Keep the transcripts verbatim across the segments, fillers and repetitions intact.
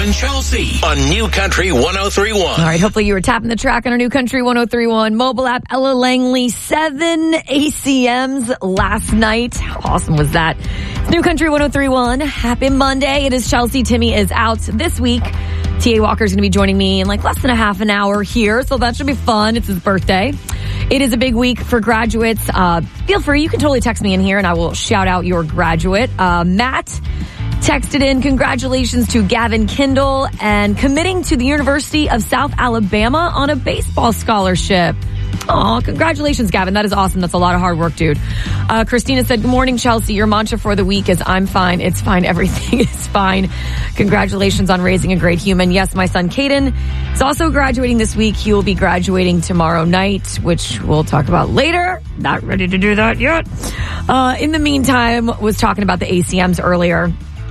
and Chelsea on New Country one oh three point one. All right, hopefully you were tapping the track on our New Country one oh three point one mobile app. Ella Langley, seven A C Ms last night. How awesome was that? It's New Country one oh three point one. Happy Monday. It is Chelsea. Timmy is out this week. T A Walker's going to be joining me in like less than a half an hour here, so that should be fun. It's his birthday. It is a big week for graduates. Uh, feel free. You can totally text me in here, and I will shout out your graduate. Uh, Matt texted in, congratulations to Gavin Kindle and committing to the University of South Alabama on a baseball scholarship. Oh, congratulations, Gavin. That is awesome. That's a lot of hard work, dude. Uh, Christina said, good morning, Chelsea. Your mantra for the week is I'm fine. It's fine. Everything is fine. Congratulations on raising a great human. Yes, my son, Caden, is also graduating this week. He will be graduating tomorrow night, which we'll talk about later. Not ready to do that yet. Uh, in the meantime, was talking about the A C Ms earlier.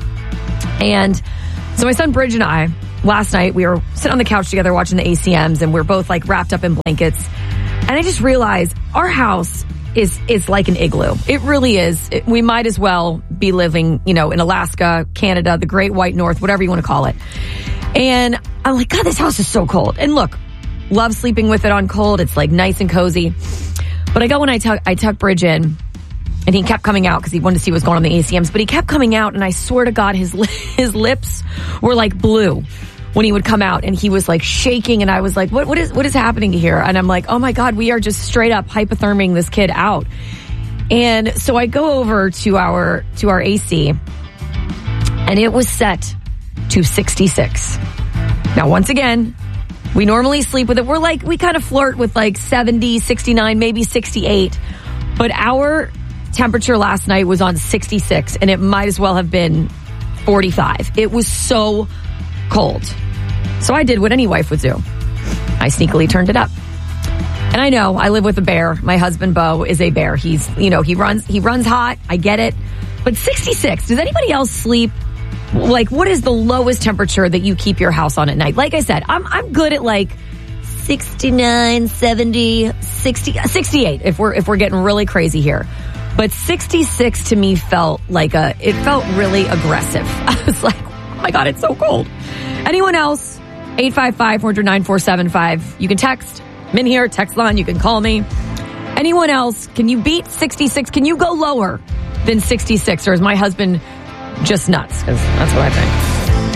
And so my son, Bridge, and I, last night, we were sitting on the couch together watching the A C Ms, and we're both like wrapped up in blankets. And I just realized our house is is like an igloo. It really is. It, we might as well be living, you know, in Alaska, Canada, the Great White North, whatever you want to call it. And I'm like, God, this house is so cold. And look, love sleeping with it on cold. It's like nice and cozy. But I go and I tuck, I tuck Bridge in, and he kept coming out because he wanted to see what's going on in the A C Ms. But he kept coming out, and I swear to God, his his lips were like blue when he would come out, and he was like shaking, and I was like, what, what is, what is happening here? And I'm like, oh my God, we are just straight up hypotherming this kid out. And so I go over to our, to our A C, and it was set to sixty-six. Now, once again, we normally sleep with it. We're like, we kind of flirt with like seventy, sixty-nine, maybe sixty-eight, but our temperature last night was on sixty-six, and it might as well have been forty-five. It was so cold. So I did what any wife would do. I sneakily turned it up. And I know I live with a bear. My husband, Bo, is a bear. He's, you know, he runs, he runs hot. I get it. But sixty-six, does anybody else sleep? Like, what is the lowest temperature that you keep your house on at night? Like I said, I'm, I'm good at like sixty-nine, seventy, sixty, sixty-eight if we're, if we're getting really crazy here. But sixty-six to me felt like a, it felt really aggressive. I was like, oh my God, it's so cold. Anyone else? eight five five, four zero nine, four seven five. You can text. I'm in here, text line. You can call me. Anyone else? Can you beat sixty-six? Can you go lower than sixty-six? Or is my husband just nuts? Because that's what I think.